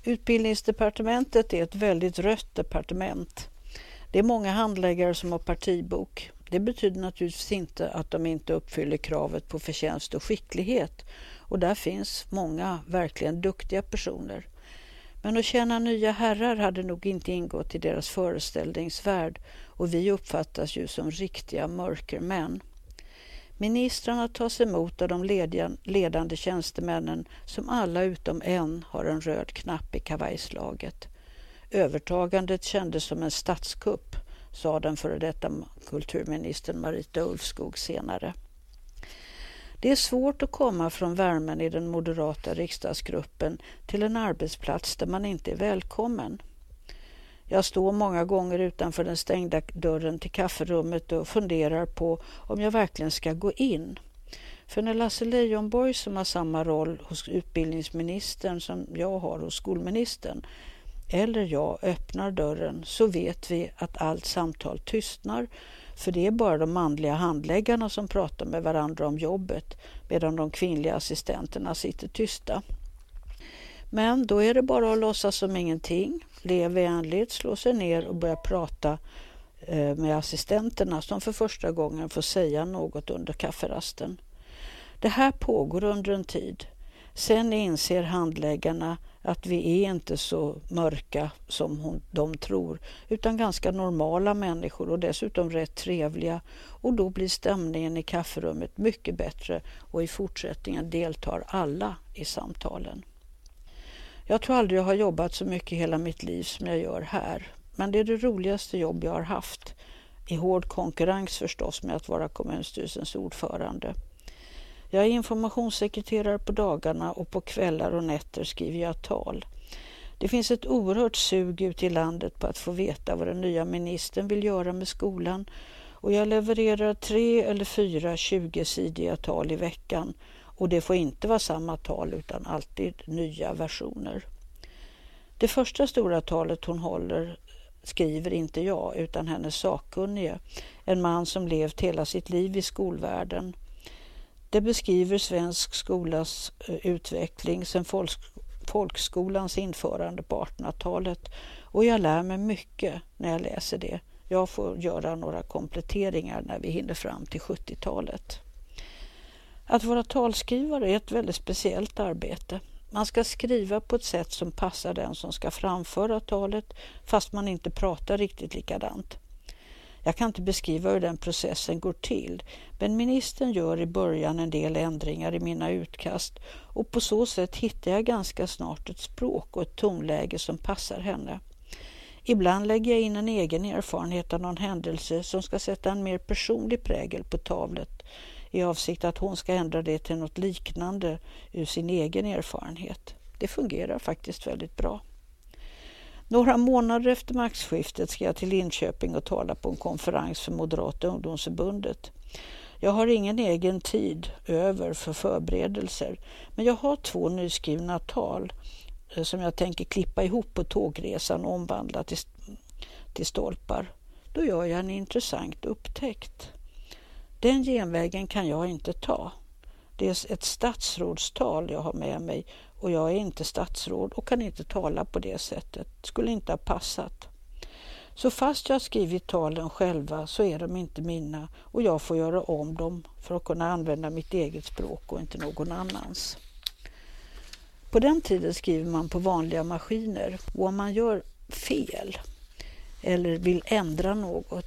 Utbildningsdepartementet är ett väldigt rött departement. Det är många handläggare som har partibok. Det betyder naturligtvis inte att de inte uppfyller kravet på förtjänst och skicklighet. Och där finns många verkligen duktiga personer. Men att tjäna nya herrar hade nog inte ingått i deras föreställningsvärld och vi uppfattas ju som riktiga mörkermän. Ministrarna tas emot av de ledande tjänstemännen som alla utom en har en röd knapp i kavajslaget. Övertagandet kändes som en statskupp, sa den före detta kulturministern Marita Ulvskog senare. Det är svårt att komma från värmen i den moderata riksdagsgruppen till en arbetsplats där man inte är välkommen. Jag står många gånger utanför den stängda dörren till kafferummet och funderar på om jag verkligen ska gå in. För när Lasse Leijonborg, som har samma roll hos utbildningsministern som jag har hos skolministern, eller jag öppnar dörren, så vet vi att allt samtal tystnar, för det är bara de manliga handläggarna som pratar med varandra om jobbet medan de kvinnliga assistenterna sitter tysta. Men då är det bara att låtsas som ingenting, le vänligt, slå sig ner och börja prata med assistenterna som för första gången får säga något under kafferasten. Det här pågår under en tid. Sen inser handläggarna att vi är inte så mörka som de tror, utan ganska normala människor och dessutom rätt trevliga, och då blir stämningen i kafferummet mycket bättre och i fortsättningen deltar alla i samtalen. Jag tror aldrig jag har jobbat så mycket i hela mitt liv som jag gör här, men det är det roligaste jobb jag har haft, i hård konkurrens förstås med att vara kommunstyrelsens ordförande. Jag är informationssekreterare på dagarna och på kvällar och nätter skriver jag tal. Det finns ett oerhört sug ute i landet på att få veta vad den nya ministern vill göra med skolan, och jag levererar 3 eller 4 20-sidiga tal i veckan, och det får inte vara samma tal utan alltid nya versioner. Det första stora talet hon håller skriver inte jag utan hennes sakkunnige, en man som levt hela sitt liv i skolvärlden. Det beskriver svensk skolas utveckling sedan folkskolans införande på 1800-talet, och jag lär mig mycket när jag läser det. Jag får göra några kompletteringar när vi hinner fram till 70-talet. Att vara talskrivare är ett väldigt speciellt arbete. Man ska skriva på ett sätt som passar den som ska framföra talet, fast man inte pratar riktigt likadant. Jag kan inte beskriva hur den processen går till, men ministern gör i början en del ändringar i mina utkast, och på så sätt hittar jag ganska snart ett språk och ett tonläge som passar henne. Ibland lägger jag in en egen erfarenhet av någon händelse som ska sätta en mer personlig prägel på talet, i avsikt att hon ska ändra det till något liknande ur sin egen erfarenhet. Det fungerar faktiskt väldigt bra. Några månader efter maktskiftet ska jag till Linköping och tala på en konferens för Moderata ungdomsförbundet. Jag har ingen egen tid över för förberedelser, men jag har 2 nyskrivna tal som jag tänker klippa ihop på tågresan och omvandla till stolpar. Då gör jag en intressant upptäckt. Den genvägen kan jag inte ta. Det är ett statsrådstal jag har med mig, och jag är inte statsråd och kan inte tala på det sättet. Skulle inte ha passat. Så fast jag har skrivit talen själva så är de inte mina, och jag får göra om dem för att kunna använda mitt eget språk och inte någon annans. På den tiden skriver man på vanliga maskiner, och om man gör fel eller vill ändra något